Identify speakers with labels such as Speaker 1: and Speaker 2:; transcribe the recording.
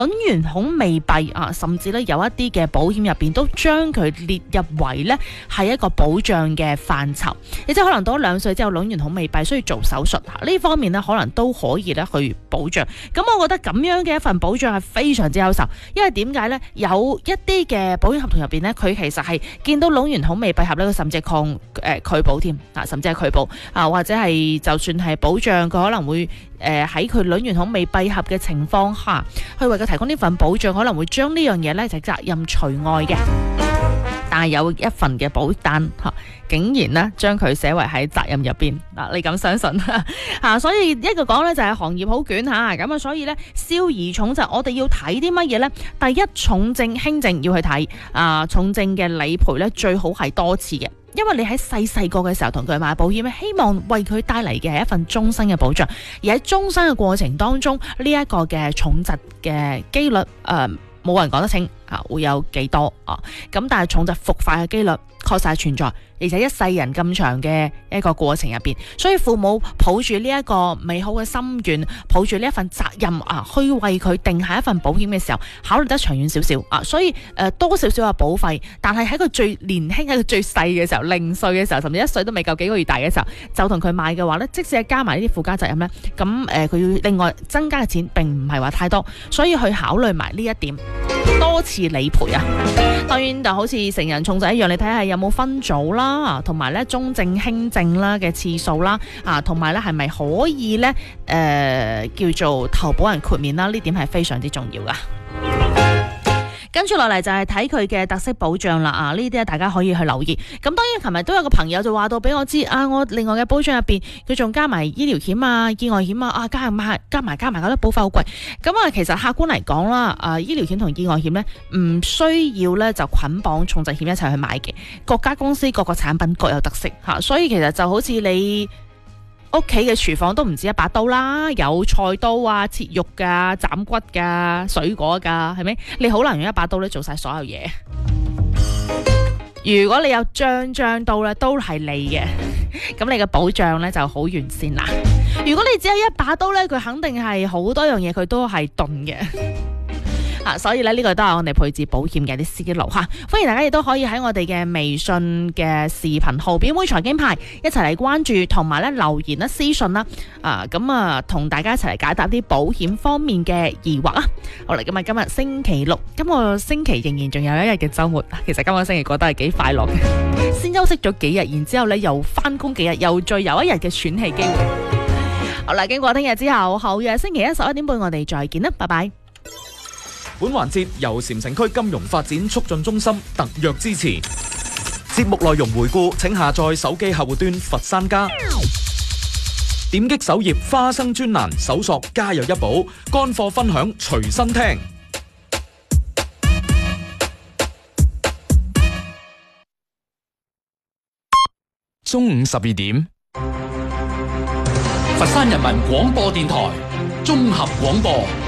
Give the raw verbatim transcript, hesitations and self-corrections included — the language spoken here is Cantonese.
Speaker 1: 卵圓孔未閉啊，甚至咧有一啲嘅保險入邊都將佢列入為咧係一個保障嘅範疇，亦即係可能到咗兩歲之後卵圓孔未閉需要做手術，呢方面咧可能都可以咧去保障。咁我覺得咁樣嘅一份保障係非常之優秀，因為點解咧？有一啲嘅保險合同入邊咧，佢其實係見到卵圓孔未閉合咧，佢甚至係抗誒拒保添啊，甚至係拒保啊，或者係就算係保障，佢可能會誒喺佢卵圓孔未閉合嘅情況下，去為佢提供呢份保障，可能會將呢樣嘢咧就責任除外嘅。但係有一份嘅保單嚇，竟然咧將佢寫為喺責任入邊嗱，你咁相信嚇？所以一個講咧就係行業好捲嚇，咁啊，所以咧少兒重疾我哋要睇啲乜嘢咧？第一，重症輕症要去睇啊，重症嘅理賠咧最好係多次嘅。因為你喺細細個嘅時候同佢買保險，希望為佢帶嚟嘅係一份終身嘅保障，而喺終身嘅過程當中，呢、這、一個嘅重疾嘅機率，誒、呃、冇人講得清啊，會有幾多啊？咁但係重疾復發嘅機率確實係存在，而且一世人咁長嘅一個過程入邊，所以父母抱住呢一個美好嘅心願，抱住呢一份責任啊，去為佢定下一份保險嘅時候，考慮得長遠少少啊，所以誒、呃、多少少嘅保費，但係喺佢最年輕、喺佢最細嘅時候，零歲嘅時候，甚至一歲都未夠幾個月大嘅時候，就同佢買嘅話咧，即使係加埋呢啲附加責任咧，咁誒佢要另外增加嘅錢並唔係話太多，所以去考慮埋呢一點，多次理賠啊。當然就好似成人重疾一樣，你睇下有冇分組啦，同埋咧中症輕症啦嘅次數啦，啊，同埋咧係咪可以咧誒、呃、叫做投保人豁免啦？呢點係非常之重要噶。跟住落嚟就係睇佢嘅特色保障啦，啊呢啲大家可以去留意。咁當然琴日都有個朋友就話到俾我知，啊我另外嘅保障入邊佢仲加埋醫療險啊、意外險啊，啊加埋加埋加埋，覺得保費好貴。咁啊其實客觀嚟講啦，啊醫療險同意外險呢，唔需要呢就捆綁重疾險一齊去買嘅，各家公司各個產品各有特色吓，所以其實就好似你屋企嘅廚房都唔止一把刀啦，有菜刀啊、切肉噶、斬骨噶、水果噶，係咪？你好難用一把刀咧做晒所有嘢。如果你有張張刀咧，都係你嘅，咁你嘅保障咧就好完善啦。如果你只有一把刀咧，佢肯定係好多樣嘢佢都係鈍嘅。啊，所以咧呢個都係我哋配置保險嘅啲思路吓，歡迎大家亦都可以喺我哋嘅微信嘅視頻號表妹財經派一齊嚟關注，同埋咧留言啦、私信啦，啊咁啊同大家一齊嚟解答啲保險方面嘅疑惑啊。好啦，咁啊今日星期六，今個星期仍然仲有一日嘅周末，其實今個星期過得係幾快樂嘅，先休息咗幾日，然之後咧又翻工幾日，又再有一日嘅喘氣機會。好啦，經過聽日之後，後日星期一十一點半我哋再見啦，拜拜。
Speaker 2: 本環節由禪城區金融發展促進中心特約支持。節目內容回顧，請下載手機客戶端佛山家，點擊首頁花生專欄，搜索家有一寶，乾貨分享隨身聽。
Speaker 3: 中午十二點，
Speaker 4: 佛山人民廣播電台綜合廣播。